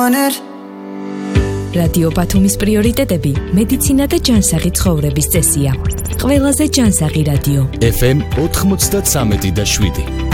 რადიო ბათუმის პრიორიტეტები მედიცინა და ჯანსაღი ცხოვრების წესია. ყველაზე ჯანსაღი რადიო. FM 93.7